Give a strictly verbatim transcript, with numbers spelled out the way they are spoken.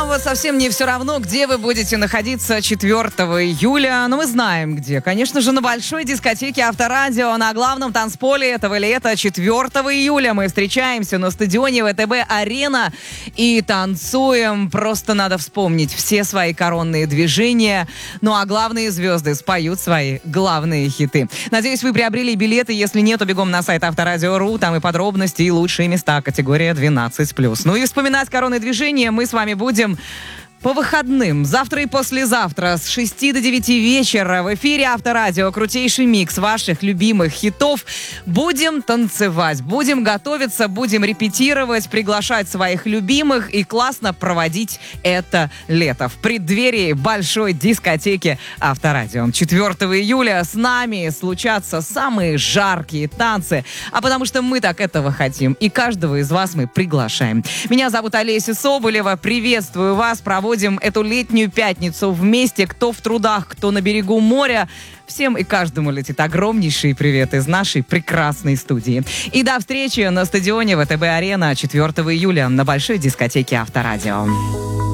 нам вот совсем не все равно, где вы будете находиться четвёртого июля, но мы знаем где. Конечно же, на большой дискотеке Авторадио, на главном танцполе этого лета четвёртого июля мы встречаемся на стадионе ВТБ-Арена и танцуем. Просто надо вспомнить все свои коронные движения. Ну а главные звезды споют свои главные хиты. Надеюсь, вы приобрели билеты. Если нет, то бегом на сайт авторадио точка ру. Там и подробности, и лучшие места. Категория двенадцать плюс. Ну и вспоминать коронные движения мы с вами будем по выходным. Завтра и послезавтра с шести до девяти вечера в эфире Авторадио. Крутейший микс ваших любимых хитов. Будем танцевать, будем готовиться, будем репетировать, приглашать своих любимых и классно проводить это лето в преддверии большой дискотеки Авторадио. четвёртого июля с нами случатся самые жаркие танцы, а потому что мы так этого хотим, и каждого из вас мы приглашаем. Меня зовут Олеся Соболева, приветствую вас, проводим эту летнюю пятницу вместе, кто в трудах, кто на берегу моря. Всем и каждому летит огромнейший привет из нашей прекрасной студии. И до встречи на стадионе ВТБ-Арена четвёртого июля на большой дискотеке Авторадио.